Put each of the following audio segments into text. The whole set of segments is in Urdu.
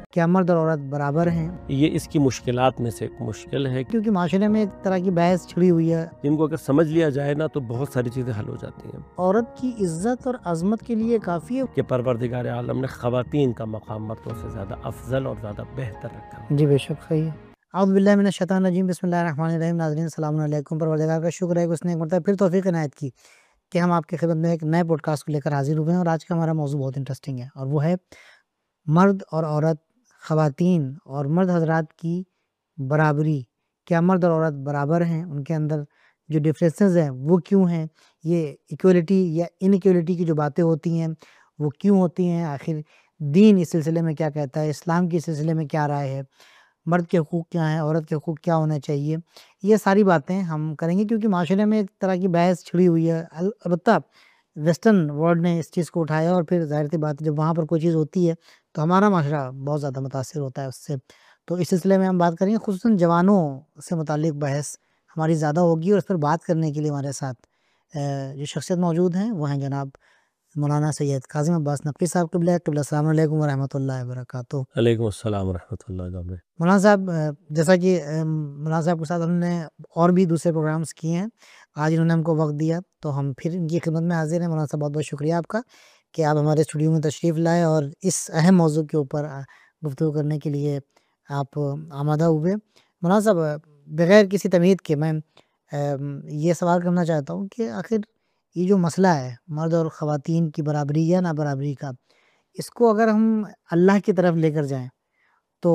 کیا مرد اور عورت برابر ہیں؟ یہ اس کی مشکلات میں سے ایک مشکل ہے کیونکہ معاشرے میں ایک طرح کی بحث چھڑی ہوئی ہے، جن کو اگر سمجھ لیا جائے نا تو بہت ساری چیزیں حل ہو جاتی ہیں عورت کی عزت اور عظمت کے لیے کافی ہے۔ کہ پروردگار عالم نے خواتین کا مقام مردوں سے زیادہ افضل اور زیادہ بہتر رکھا ہے۔ جی بے شک صحیح ہے۔ اعوذ باللہ من الشیطان الرجیم، بسم اللہ الرحمن الرحیم۔ ناظرین السلام علیکم۔ پروردگار کا شکر ہے کہ اس نے ایک مرتبہ پھر توفیق عنایت کی کہ ہم آپ کی خدمت میں ایک نئے پوڈ کاسٹ کو لے کر حاضر ہوئے ہیں، اور آج کا ہمارا موضوع بہت انٹرسٹنگ ہے، اور وہ ہے مرد اور عورت، خواتین اور مرد حضرات کی برابری۔ کیا مرد اور عورت برابر ہیں؟ ان کے اندر جو ڈفرینسز ہیں وہ کیوں ہیں؟ یہ ایکویلٹی یا انیکویلٹی کی جو باتیں ہوتی ہیں وہ کیوں ہوتی ہیں؟ آخر دین اس سلسلے میں کیا کہتا ہے؟ اسلام کی سلسلے میں کیا رائے ہے؟ مرد کے حقوق کیا ہیں؟ عورت کے حقوق کیا ہونے چاہیے؟ یہ ساری باتیں ہم کریں گے، کیونکہ معاشرے میں ایک طرح کی بحث چھڑی ہوئی ہے۔ البتہ ویسٹرن ورلڈ نے اس چیز کو اٹھایا، اور پھر ظاہر سی بات ہے جب وہاں پر کوئی چیز ہوتی ہے تو ہمارا معاشرہ بہت زیادہ متاثر ہوتا ہے اس سے۔ تو اس سلسلے میں ہم بات کریں گے، خصوصاً جوانوں سے متعلق بحث ہماری زیادہ ہوگی، اور اس پر بات کرنے کے لیے ہمارے ساتھ جو شخصیت موجود ہیں وہ ہیں جناب مولانا سید کاظم عباس نقوی صاحب۔ قبلہ السلام علیکم ورحمۃ اللہ وبرکاتہ۔ علیکم السلام ورحمۃ اللہ وبرکاتہ۔ مولانا صاحب، جیسا کہ مولانا صاحب کے ساتھ ہم نے اور بھی دوسرے پروگرامز کیے ہیں، آج انہوں نے ہم کو وقت دیا تو ہم پھر ان کی خدمت میں حاضر ہیں۔ مولانا صاحب بہت بہت شکریہ آپ کا کہ آپ ہمارے اسٹوڈیو میں تشریف لائے اور اس اہم موضوع کے اوپر گفتگو کرنے کے لیے آپ آمادہ ہوئے۔ مولانا صاحب، بغیر کسی تمہید کے میں یہ سوال کرنا چاہتا ہوں کہ آخر یہ جو مسئلہ ہے مرد اور خواتین کی برابری یا نا برابری کا، اس کو اگر ہم اللہ کی طرف لے کر جائیں تو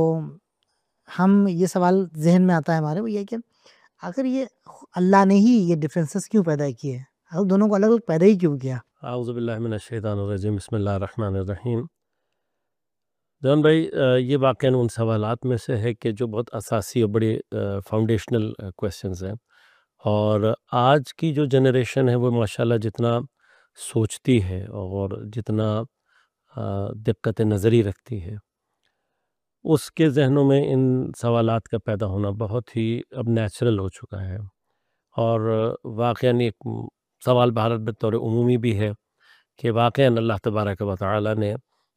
ہم یہ سوال ذہن میں آتا ہے ہمارے، وہ یہ کہ آخر یہ اللہ نے ہی یہ ڈفرینسز کیوں پیدا کیے ہیں؟ آخر دونوں کو الگ الگ پیدا ہی کیوں کیا؟ اعوذ باللہ من الشیطان الرجیم، بسم اللہ الرحمن الرحیم۔ جان بھائی، یہ واقعاً ان سوالات میں سے ہے کہ جو بہت اساسی اور بڑے فاؤنڈیشنل کویسچنز ہیں، اور آج کی جو جنریشن ہے وہ ماشاءاللہ جتنا سوچتی ہے اور جتنا دقت نظری رکھتی ہے، اس کے ذہنوں میں ان سوالات کا پیدا ہونا بہت ہی اب نیچرل ہو چکا ہے، اور واقعاً ایک سوال بھارت بطور عمومی بھی ہے کہ واقعاً اللہ تبارک و تعالی نے